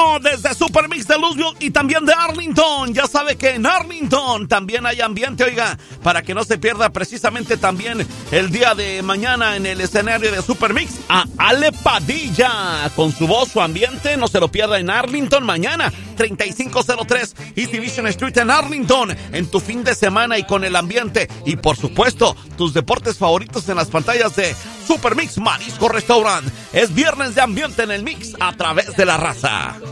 bueno, desde Super Mix de Louisville y también de Arlington. Ya sabe que en Arlington también hay ambiente, oiga, para que no se pierda precisamente también el día de mañana en el escenario de Super Mix a Ale Padilla con su voz, su ambiente. No se lo pierda en Arlington mañana, 3503 East Division Street en Arlington, en tu fin de semana y con el ambiente y por supuesto tus deportes favoritos en las pantallas de Super Mix Marisco Restaurant. Es viernes de ambiente en el mix a través de la raza.